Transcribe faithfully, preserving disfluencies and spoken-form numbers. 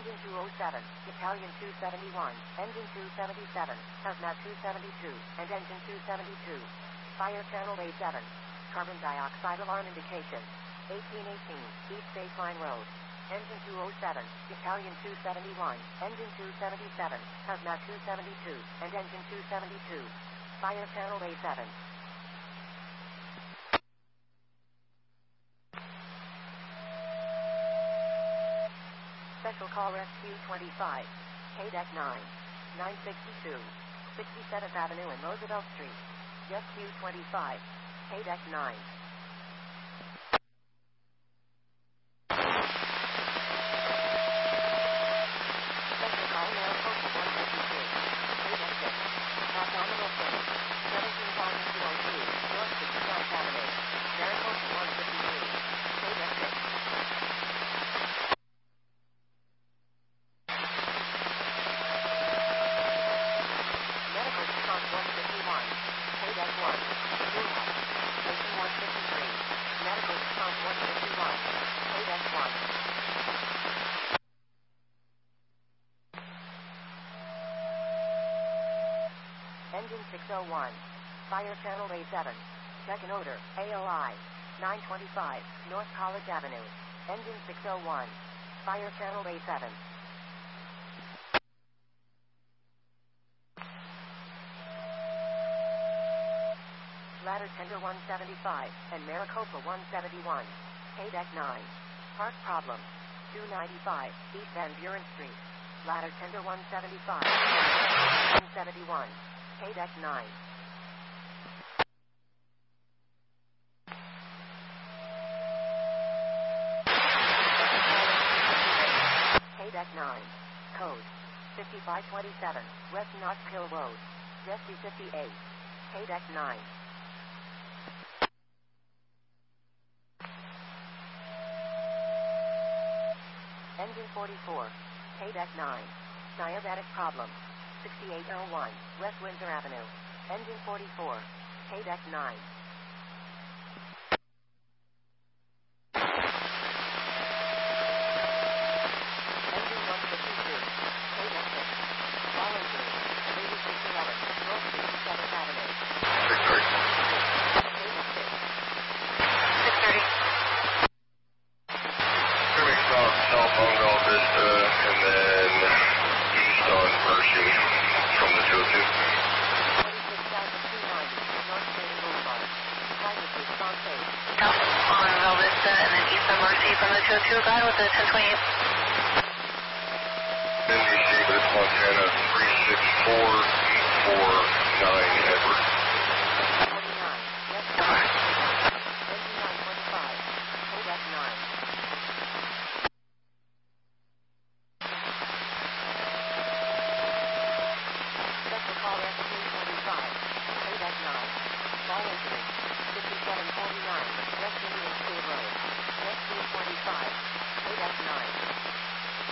Engine two oh seven, Battalion two seventy-one, Engine two seventy-seven, Hazmat two seventy-two, and Engine two seventy-two. Fire Channel A seven. Carbon dioxide alarm indication. eighteen eighteen, East Baseline Road. Engine two oh seven, Battalion two seventy-one, Engine two seventy-seven, Hazmat two seventy-two, and Engine two seventy-two. Fire Channel A seven. Special Call Rescue twenty-five, K D E C nine, nine sixty-two, sixty-seventh Avenue and Roosevelt Street. Rescue twenty-five, K D E C nine. Special Call Maricopa one fifty-two, K D E C six, abdominal pain, seventeen thousand two oh two, North sixty-ninth Avenue, Maricopa one fifty-two, K D E C six. Medical response one fifty-one, K D E C one, Newhouse, Station one fifty-three, Medical response one fifty-one, K D E C one. Engine six oh one, Fire Channel A seven, Second Order, A O I, nine twenty-five, North College Avenue. Engine six oh one, Fire Channel A seven. Ladder Tender one seventy-five and Maricopa one seventy-one, K D E C nine. Park problem, two ninety-five, East Van Buren Street. Ladder Tender one seventy-five, one seventy-one, K D E C nine. K D E C nine. Code fifty-five twenty-seven, West Knox Hill Road. Rescue fifty-eight, K D E C nine. Engine forty-four, K D E C nine. Diabetic problem, sixty-eight oh one, West Windsor Avenue. Engine forty-four, K D E C nine. Engine one fifty-two, K D E C six. All injuries, eighty-six eleven, North sixty-seventh Avenue. six thirty. K D E C six. six thirty. Coming south, southbound Bella Vista, and then east on Pershing from the two oh two. twenty-six thousand two ninety, North State Boulevard. Private response aid. South on Bella Vista and then east on Mercy from the two oh two. Guy with the ten twenty-eight. N B C, but it's Montana three six four eight four nine Edward. twenty-nine, yes, sir. Engine nine twenty-five, K D E C nine. Special Call Rescue twenty-five, K D E C nine. All injuries, fifty-seven forty-nine, West Indian School Road. Rescue twenty-five, K D E C nine.